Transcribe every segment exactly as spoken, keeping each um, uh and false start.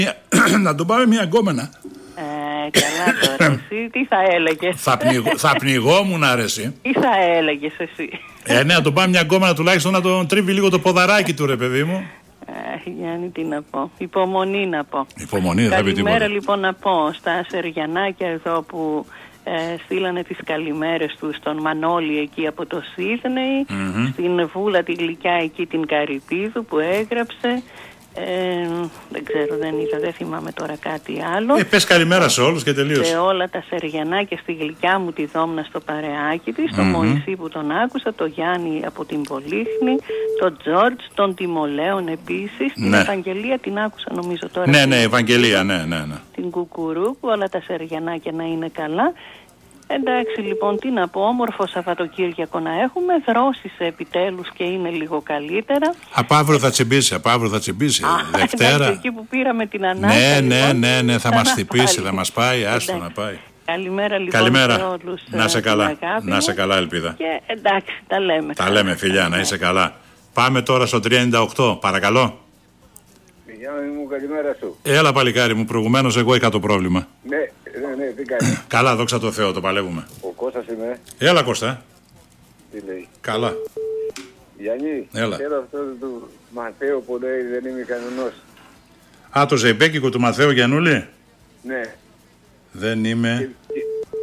Να τον πάμε μια γκόμενα. Ε, καλά τώρα, εσύ τι θα έλεγες? Θα, πνιγω, θα πνιγόμουν αρέσει. Τι θα έλεγες εσύ? Ε, ναι, να τον πάμε μια γκόμενα τουλάχιστον να τον τρίβει λίγο το ποδαράκι του, ρε παιδί μου. Ε, Γιάννη, τι να πω. Υπομονή να πω. Υπομονή, δεν θα πει τίποτα. Καλημέρα λοιπόν να πω στα Σεργιανάκια εδώ που ε, στείλανε τις καλημέρες τους στον Μανώλη εκεί από το Σίδνεϊ, mm-hmm. στην Βούλα τη γλυκιά εκεί την Καρυπίδου που έγραψε. Ε, δεν ξέρω, δεν είδα, δεν θυμάμαι τώρα κάτι άλλο. Ε, πες καλημέρα σε όλους και τελείωσε. Σε όλα τα Σεργιανάκια, στη γλυκιά μου τη Δόμνα στο παρεάκι της, mm-hmm. τον Μωυσή που τον άκουσα, τον Γιάννη από την Πολύχνη, τον Τζόρτζ, τον Τιμολέων επίσης, ναι. Την Ευαγγελία την άκουσα νομίζω τώρα. Ναι, ναι, Ευαγγελία, ναι, ναι, ναι. Την Κουκουρούκου, όλα τα Σεργιανάκια να είναι καλά. Εντάξει λοιπόν, τι να πω, όμορφο Σαββατοκύριακο να έχουμε, δρόσεις επιτέλους και είναι λίγο καλύτερα. Από αύριο θα τσιμπήσει, από αύριο θα τσιμπήσει, Δευτέρα. Εντάξει, εκεί που πήραμε την ανάγκη. Ναι, ναι, λοιπόν, ναι, ναι, θα μας χτυπήσει, θα μας πάει, άστο να πάει. Καλημέρα λοιπόν. Καλημέρα. Σε όλους. Να σε καλά, να σε καλά Ελπίδα. Και εντάξει, τα λέμε. Τα λέμε φιλιά, να είσαι καλά. Πάμε τώρα στο τρία εννιά οκτώ, παρακαλώ. Γιάννη μου, καλημέρα σου. Έλα παλικάρι μου, προηγουμένως εγώ είχα το πρόβλημα. Ναι, ναι, ναι, τι κάνεις? Καλά, δόξα τω Θεώ, το παλεύουμε. Ο Κώστας είμαι. Έλα Κώστα. Τι λέει? Καλά. Γιάννη, έλα. Ξέρω αυτό του Μαθαίου που λέει δεν είμαι κανονός. Α, το ζεϊμπέκικο του Μαθαίου Γιαννούλη. Ναι. Δεν είμαι και...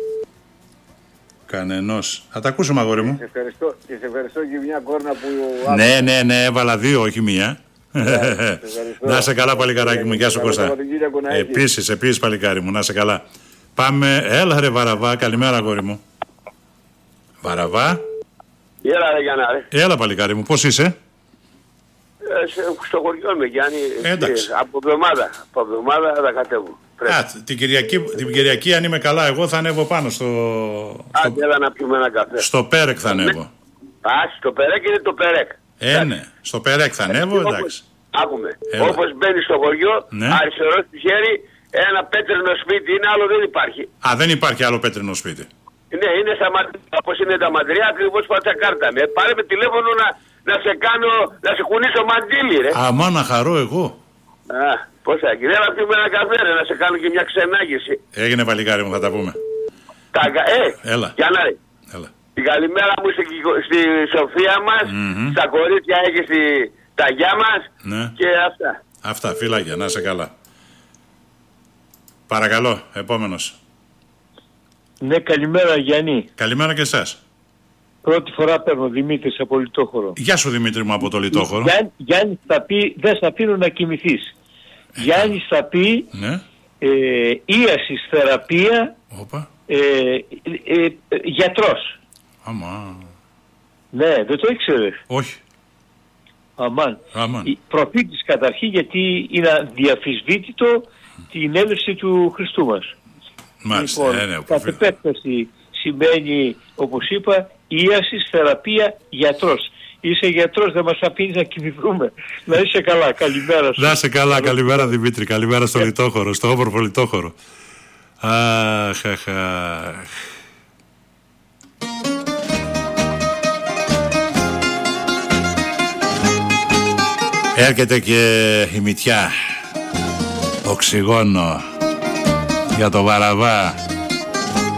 κανενός. Θα τα ακούσουμε αγόρι μου. Και σε ευχαριστώ, και σε ευχαριστώ και μια κόρνα που... Ναι, ναι, ναι, έβαλα δύο, όχι μία. Να σε καλά παλικάράκι μου, γεια σου Κώστα. Επίσης, επίσης παλικάρι μου, να σε καλά. Πάμε, έλα ρε Βαραβά, καλημέρα αγόρι μου. Βαραβά. Έλα ρε Γιάννα ρε. Έλα παλικάρι μου, πώς είσαι? Ε, στο χωριό είμαι Γιάννη, εντάξει. από εβδομάδα, από εβδομάδα θα κατέβω. Α, την Κυριακή, την Κυριακή αν είμαι καλά εγώ θα ανέβω πάνω στο... Άντε στο... έλα να πιούμε ένα καφέ. Στο Πέρεκ θα ανέβω. Α, στο Πέρεκ είναι το Πέρεκ. Ε, ναι, στο Πέρεκ θα ανέβω, ε, εντάξει. Άκουμε, όπως μπαίνει στο χωριό, ναι. Αριστερό στη χέρι, ένα πέτρινο σπίτι είναι, άλλο δεν υπάρχει. Α, δεν υπάρχει άλλο πέτρινο σπίτι. Ναι, είναι στα μαντριά, όπως είναι τα μαντριά, ακριβώς πατσακάρτα. Ναι. Πάρε με τηλέφωνο να, να σε κάνω, να σε κουνήσω μαντήλι, ρε. Αμά να χαρώ εγώ. Α, πώς θα γίνει, έλα πιούμε ένα καφέ, ρε, να σε κάνω και μια ξενάγηση. Έγινε παλικάρι μου, θα τα πούμε. Τα, ε, έλα. Για να ρε. Έλα. Την καλημέρα μου στη, στη Σοφία μας, mm-hmm. στα κορίτσια έχει στη ταγιά μας, ναι. Και αυτά. Αυτά, φυλάκια, να είσαι καλά. Παρακαλώ, επόμενος. Ναι, καλημέρα Γιάννη. Καλημέρα και εσάς. Πρώτη φορά παίρνω, Δημήτρης από Λιτόχωρο. Γεια σου Δημήτρη μου από το Λιτόχωρο. Γιάννη, Γιάννη θα πει, δεν σε αφήνω να κοιμηθείς. Ε, Γιάννη θα πει, ναι. ε, ίασης θεραπεία, ε, ε, ε, γιατρός. Αμά. Ναι, δεν το ήξερες. Όχι. Αμάν. Αμάν. Προφήτης καταρχήν γιατί είναι αδιαφυσβήτητο την έλευση του Χριστού μας. Μάλιστα, λοιπόν, ε, ναι, κατ' επέκταση σημαίνει, όπως είπα, ίασης, θεραπεία, γιατρός. Είσαι γιατρός, δεν μας αφήνεις να κοιμηθούμε. Να είσαι καλά, καλημέρα σου. Να είσαι καλά, καλημέρα Δημήτρη, καλημέρα στο Λιτόχωρο, στο όμορφο Λιτόχωρο. Αχ, αχ, αχ. Έρχεται και η μυτιά, οξυγόνο για το Βαραβά.